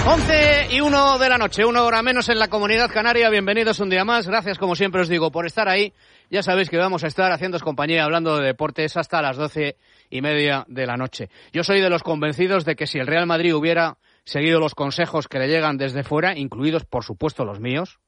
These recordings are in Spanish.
11:01 de la noche, 1 hora menos en la Comunidad Canaria. Bienvenidos un día más. Gracias, como siempre os digo, por estar ahí. Ya sabéis que vamos a estar haciéndoos compañía, hablando de deportes hasta las 12:30 de la noche. Yo soy de los convencidos de que si el Real Madrid hubiera seguido los consejos que le llegan desde fuera, incluidos, por supuesto, los míos,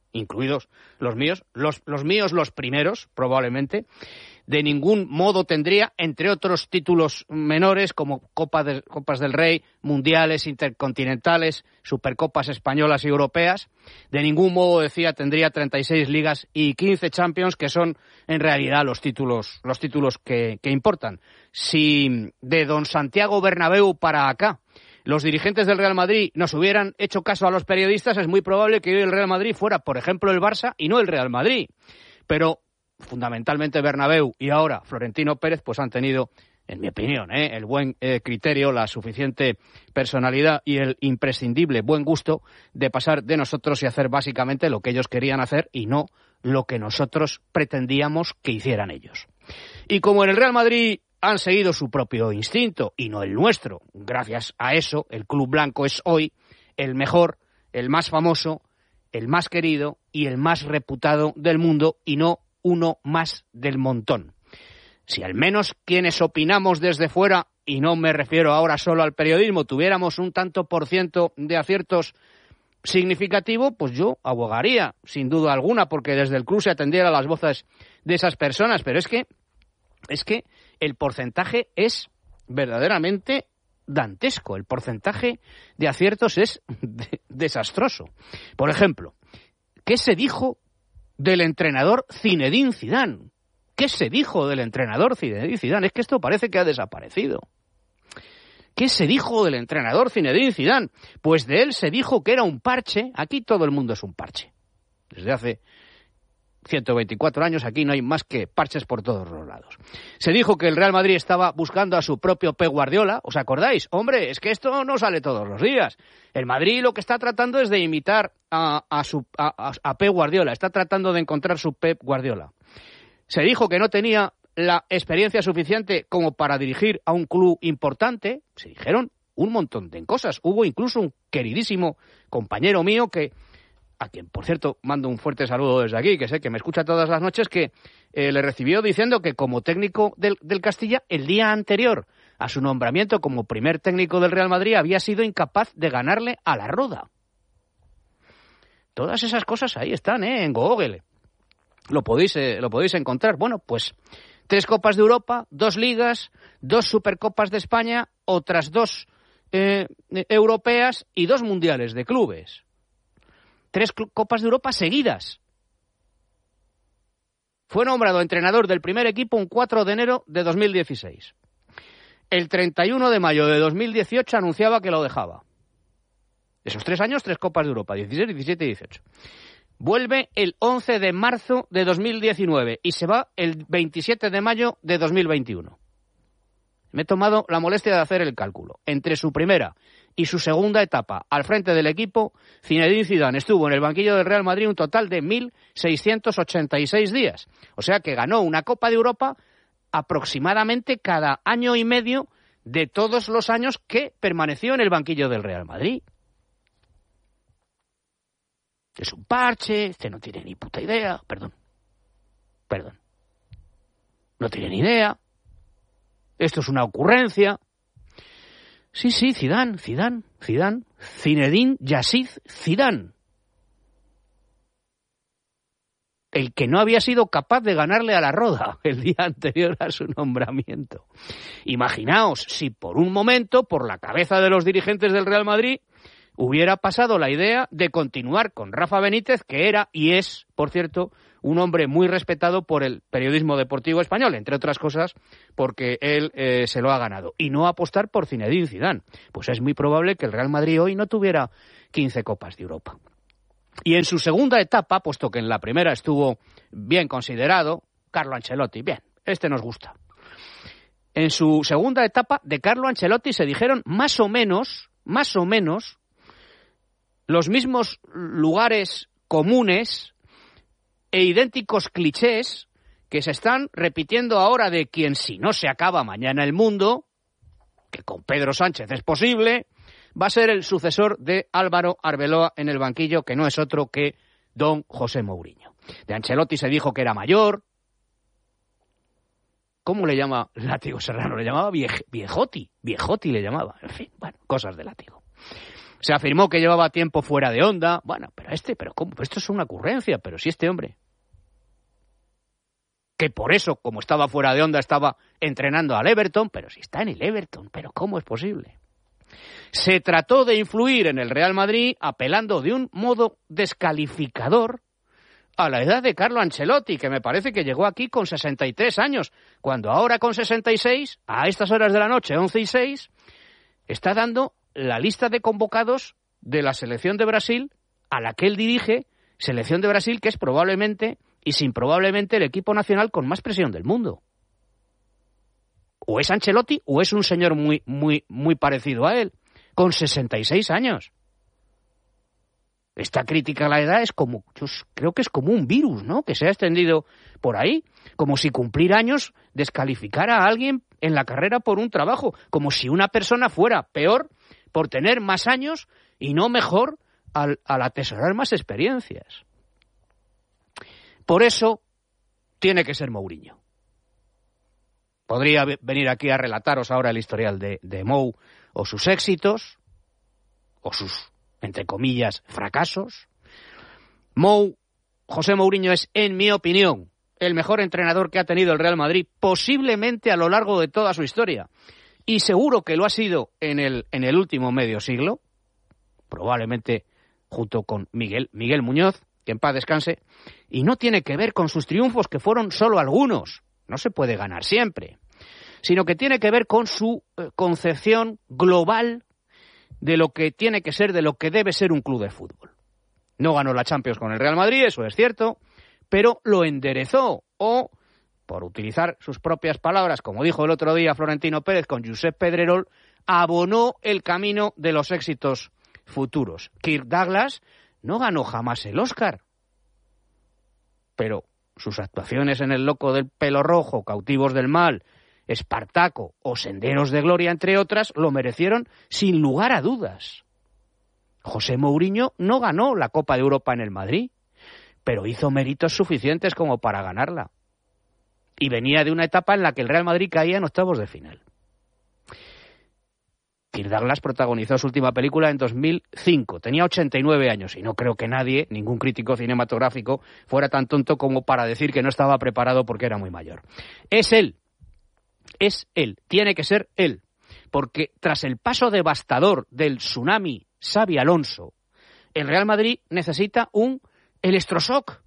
los primeros, probablemente, de ningún modo tendría, entre otros títulos menores como Copas del Rey, Mundiales, Intercontinentales, Supercopas españolas y europeas, de ningún modo, decía, tendría 36 ligas y 15 Champions, que son en realidad los títulos que importan. Si de don Santiago Bernabéu para acá los dirigentes del Real Madrid nos hubieran hecho caso a los periodistas, es muy probable que hoy el Real Madrid fuera, por ejemplo, el Barça y no el Real Madrid. Pero fundamentalmente Bernabéu y ahora Florentino Pérez pues han tenido, en mi opinión, el buen criterio, la suficiente personalidad y el imprescindible buen gusto de pasar de nosotros y hacer básicamente lo que ellos querían hacer y no lo que nosotros pretendíamos que hicieran ellos. Y como en el Real Madrid han seguido su propio instinto y no el nuestro, gracias a eso el Club Blanco es hoy el mejor, el más famoso, el más querido y el más reputado del mundo y no uno más del montón. Si al menos quienes opinamos desde fuera, y no me refiero ahora solo al periodismo, tuviéramos un tanto por ciento de aciertos significativo, pues yo abogaría, sin duda alguna, porque desde el club se atendiera a las voces de esas personas, pero es que el porcentaje es verdaderamente dantesco, el porcentaje de aciertos es desastroso. Por ejemplo, ¿qué se dijo del entrenador Zinedine Zidane? ¿Qué se dijo del entrenador Zinedine Zidane? Es que esto parece que ha desaparecido. ¿Qué se dijo del entrenador Zinedine Zidane? Pues de él se dijo que era un parche. Aquí todo el mundo es un parche. Desde hace 124 años aquí no hay más que parches por todos los lados. Se dijo que el Real Madrid estaba buscando a su propio Pep Guardiola. ¿Os acordáis? Hombre, es que esto no sale todos los días. El Madrid lo que está tratando es de imitar a Pep Guardiola. Está tratando de encontrar su Pep Guardiola. Se dijo que no tenía la experiencia suficiente como para dirigir a un club importante. Se dijeron un montón de cosas. Hubo incluso un queridísimo compañero mío a quien, por cierto, mando un fuerte saludo desde aquí, que sé que me escucha todas las noches, que le recibió diciendo que como técnico del Castilla, el día anterior a su nombramiento como primer técnico del Real Madrid, había sido incapaz de ganarle a la Roda. Todas esas cosas ahí están, en Google. Lo podéis encontrar. Bueno, pues 3 Copas de Europa, 2 Ligas, 2 Supercopas de España, otras 2 europeas y 2 Mundiales de clubes. 3 Copas de Europa seguidas. Fue nombrado entrenador del primer equipo un 4 de enero de 2016. El 31 de mayo de 2018 anunciaba que lo dejaba. Esos 3 años, 3 Copas de Europa, 16, 17 y 18. Vuelve el 11 de marzo de 2019 y se va el 27 de mayo de 2021. Me he tomado la molestia de hacer el cálculo. Entre su primera y su segunda etapa al frente del equipo, Zinedine Zidane estuvo en el banquillo del Real Madrid un total de 1.686 días. O sea que ganó una Copa de Europa aproximadamente cada año y medio de todos los años que permaneció en el banquillo del Real Madrid. Es un parche, este no tiene ni puta idea. Perdón. No tiene ni idea. Esto es una ocurrencia. Sí, Zidane. Zinedine Yazid Zidane. El que no había sido capaz de ganarle a la Roda el día anterior a su nombramiento. Imaginaos si por un momento, por la cabeza de los dirigentes del Real Madrid, hubiera pasado la idea de continuar con Rafa Benítez, que era y es, por cierto, un hombre muy respetado por el periodismo deportivo español, entre otras cosas porque él se lo ha ganado, y no apostar por Zinedine Zidane. Pues es muy probable que el Real Madrid hoy no tuviera 15 Copas de Europa. Y en su segunda etapa, puesto que en la primera estuvo bien considerado, Carlo Ancelotti, bien, nos gusta. En su segunda etapa de Carlo Ancelotti se dijeron más o menos, los mismos lugares comunes e idénticos clichés que se están repitiendo ahora de quien, si no se acaba mañana el mundo, que con Pedro Sánchez es posible, va a ser el sucesor de Álvaro Arbeloa en el banquillo, que no es otro que don José Mourinho. De Ancelotti se dijo que era mayor. ¿Cómo le llama Látigo Serrano? Le llamaba Viejotti le llamaba. En fin, bueno, cosas de Látigo. Se afirmó que llevaba tiempo fuera de onda. Bueno, pero ¿cómo? Esto es una ocurrencia, pero si este hombre, que por eso, como estaba fuera de onda, estaba entrenando al Everton, pero si está en el Everton, pero ¿cómo es posible? Se trató de influir en el Real Madrid apelando de un modo descalificador a la edad de Carlo Ancelotti, que me parece que llegó aquí con 63 años, cuando ahora con 66, a estas horas de la noche, 11:06, está dando la lista de convocados de la selección de Brasil, a la que él dirige, selección de Brasil que es probablemente, y sin probablemente, el equipo nacional con más presión del mundo. O es Ancelotti o es un señor muy parecido a él, con 66 años. Esta crítica a la edad es como, yo creo que es como un virus, ¿no?, que se ha extendido por ahí, como si cumplir años descalificara a alguien en la carrera por un trabajo, como si una persona fuera peor por tener más años y no mejor al atesorar más experiencias. Por eso tiene que ser Mourinho. Podría venir aquí a relataros ahora el historial de Mou, o sus éxitos, o sus, entre comillas, fracasos. José Mourinho es, en mi opinión, el mejor entrenador que ha tenido el Real Madrid, posiblemente a lo largo de toda su historia. Y seguro que lo ha sido en el último medio siglo, probablemente junto con Miguel Muñoz, que en paz descanse, y no tiene que ver con sus triunfos, que fueron solo algunos, no se puede ganar siempre, sino que tiene que ver con su concepción global de lo que tiene que ser, de lo que debe ser un club de fútbol. No ganó la Champions con el Real Madrid, eso es cierto, pero lo enderezó, o, por utilizar sus propias palabras, como dijo el otro día Florentino Pérez con Josep Pedrerol, abonó el camino de los éxitos futuros. Kirk Douglas no ganó jamás el Oscar, pero sus actuaciones en El loco del pelo rojo, Cautivos del mal, Espartaco o Senderos de gloria, entre otras, lo merecieron sin lugar a dudas. José Mourinho no ganó la Copa de Europa en el Madrid, pero hizo méritos suficientes como para ganarla. Y venía de una etapa en la que el Real Madrid caía en octavos de final. Kirk Douglas protagonizó su última película en 2005. Tenía 89 años y no creo que nadie, ningún crítico cinematográfico, fuera tan tonto como para decir que no estaba preparado porque era muy mayor. Es él, tiene que ser él, porque tras el paso devastador del tsunami Xabi Alonso, el Real Madrid necesita un electroshock.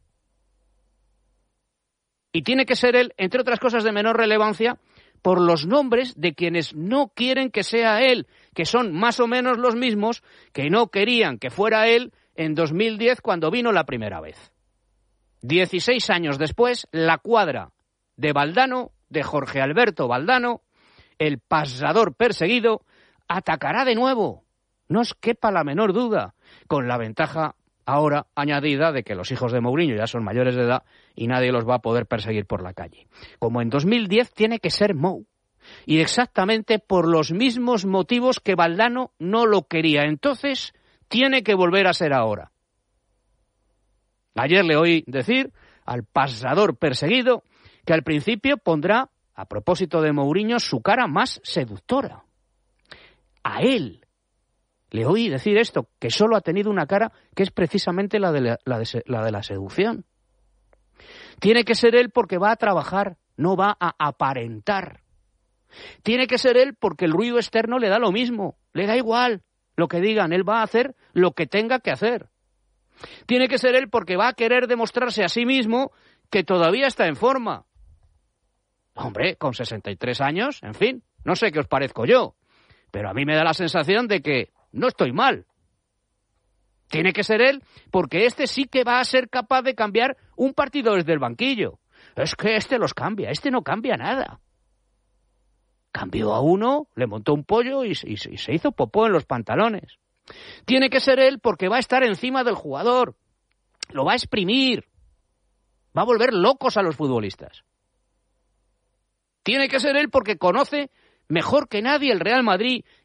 Y tiene que ser él, entre otras cosas de menor relevancia, por los nombres de quienes no quieren que sea él, que son más o menos los mismos que no querían que fuera él en 2010 cuando vino la primera vez. 16 años después, la cuadra de Valdano, de Jorge Alberto Valdano, el pasador perseguido, atacará de nuevo, no os quepa la menor duda, con la ventaja ahora añadida de que los hijos de Mourinho ya son mayores de edad y nadie los va a poder perseguir por la calle. Como en 2010 tiene que ser Mou, y exactamente por los mismos motivos que Valdano no lo quería. Entonces tiene que volver a ser ahora. Ayer le oí decir al pasador perseguido que al principio pondrá, a propósito de Mourinho, su cara más seductora. A él le oí decir esto, que solo ha tenido una cara que es precisamente la de la seducción. Tiene que ser él porque va a trabajar, no va a aparentar. Tiene que ser él porque el ruido externo le da lo mismo, le da igual lo que digan, él va a hacer lo que tenga que hacer. Tiene que ser él porque va a querer demostrarse a sí mismo que todavía está en forma. Hombre, con 63 años, en fin, no sé qué os parezco yo, pero a mí me da la sensación de que no estoy mal. Tiene que ser él porque este sí que va a ser capaz de cambiar un partido desde el banquillo. Es que este los cambia, este no cambia nada. Cambió a uno, le montó un pollo y se hizo popó en los pantalones. Tiene que ser él porque va a estar encima del jugador, lo va a exprimir, va a volver locos a los futbolistas. Tiene que ser él porque conoce mejor que nadie el Real Madrid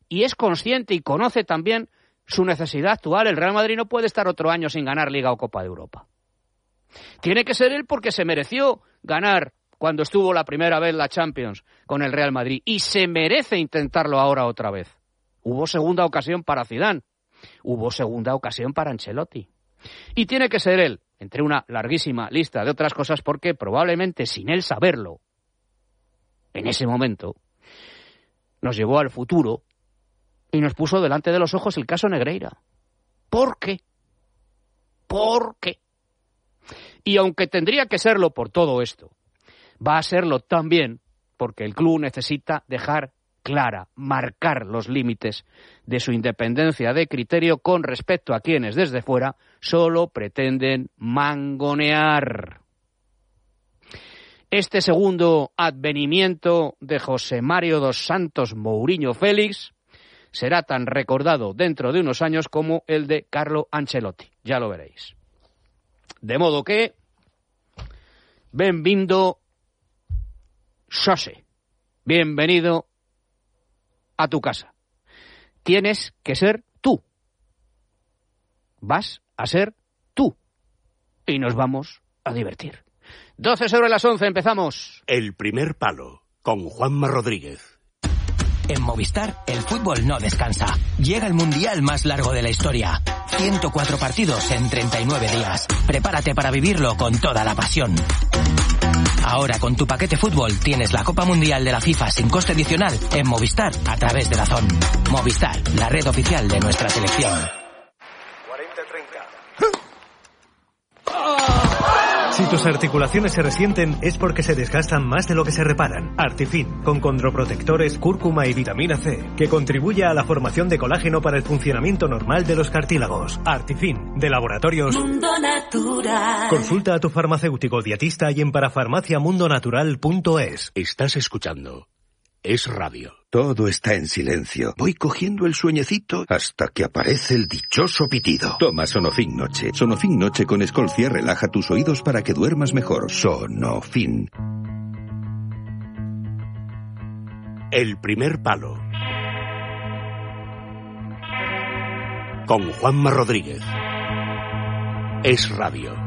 y es consciente y conoce también su necesidad actual. El Real Madrid no puede estar otro año sin ganar Liga o Copa de Europa. Tiene que ser él porque se mereció ganar cuando estuvo la primera vez la Champions con el Real Madrid y se merece intentarlo ahora otra vez. Hubo segunda ocasión para Zidane, hubo segunda ocasión para Ancelotti. Y tiene que ser él, entre una larguísima lista de otras cosas, porque probablemente sin él saberlo, en ese momento, nos llevó al futuro y nos puso delante de los ojos el caso Negreira. ¿Por qué? ¿Por qué? Y aunque tendría que serlo por todo esto, va a serlo también porque el club necesita dejar clara, marcar los límites de su independencia de criterio con respecto a quienes desde fuera solo pretenden mangonear. Este segundo advenimiento de José Mario dos Santos Mourinho Félix será tan recordado dentro de unos años como el de Carlo Ancelotti. Ya lo veréis. De modo que, benvindo Xose, bienvenido a tu casa. Tienes que ser tú. Vas a ser tú. Y nos vamos a divertir. 12 sobre las 11, empezamos. El primer palo, con Juanma Rodríguez. En Movistar, el fútbol no descansa. Llega el mundial más largo de la historia. 104 partidos en 39 días. Prepárate para vivirlo con toda la pasión. Ahora con tu paquete fútbol tienes la Copa Mundial de la FIFA sin coste adicional en Movistar a través de DAZN. Movistar, la red oficial de nuestra selección. 40-30. Si tus articulaciones se resienten es porque se desgastan más de lo que se reparan. Artifin, con condroprotectores, cúrcuma y vitamina C, que contribuye a la formación de colágeno para el funcionamiento normal de los cartílagos. Artifin, de Laboratorios Mundo Natural. Consulta a tu farmacéutico dietista y en parafarmaciamundonatural.es. Estás escuchando Es Radio. Todo está en silencio. Voy cogiendo el sueñecito hasta que aparece el dichoso pitido. Toma Sonofin Noche. Sonofin Noche con Escolcia relaja tus oídos para que duermas mejor. Sonofin. El primer palo, con Juanma Rodríguez. Es Radio.